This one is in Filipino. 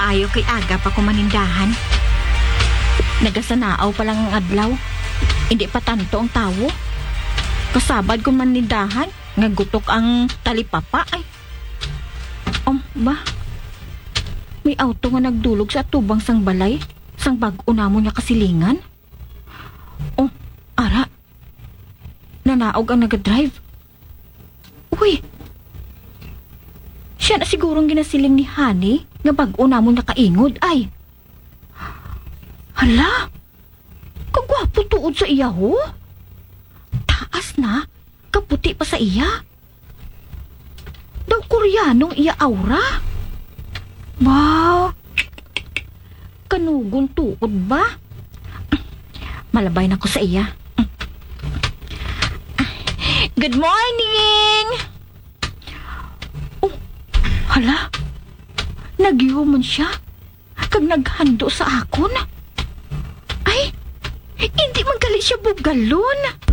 Maayo kay aga pa kumanindahan. Nagasanaaw pa lang ang adlaw. Hindi pa tanto ang tawo. Kasabad kung manindahan, nga gutok ang talipapa ay. Ba? May auto nga nagdulog sa tubang sang balay, sang bag-o namo niya kasilingan. Ara. Nanaog ang nagadrive. Uy. Siya na sigurong ginasiling ni Honey nga bag-o namo niya kaingod ay. Hala. Kagwapo tuod sa iya ho. Taas na. Kaputi pa sa iya. Daw Koreanong iya aura. Wow. Kanugon tuod ba? Malabay na ko sa iya. Good morning! Hala. Nagyuman siya. Kag naghando sa akon. Ay, hindi man gali siya bugalon.